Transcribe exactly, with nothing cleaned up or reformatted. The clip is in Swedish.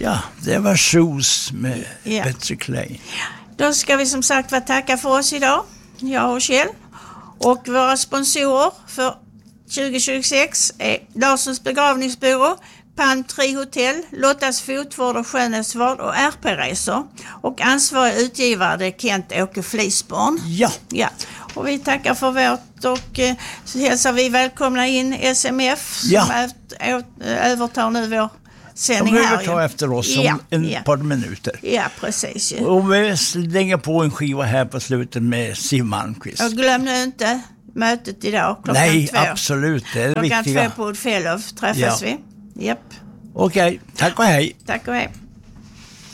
Ja, det var Shoes med Ja. Betsy Clay. Då ska vi som sagt vara tacka för oss idag, jag och Kjell. Och våra sponsorer för tjugo tjugosex är Larssons begravningsbyrå, Palm Tree Hotel, Lottas fotvård och skönhetsvård och R P-resor. Och ansvarig utgivare är Kent-Åke Flisborn. Ja. Ja. Och vi tackar för vårt och eh, så hälsar vi välkomna in S M F som Ja. ö- ö- övertar nu vår De sändning behöver här. ta ju. efter oss om Ja, en ja. par minuter. Ja, precis. Ju. Och vi slänger på en skiva här på slutet med Siw Malmkvist. Och glöm nu inte mötet idag klockan Nej, två. absolut. Det är det Klockan viktiga. två på Oddfellow träffas Ja. vi. Japp. Okej, tack och hej. Tack och hej.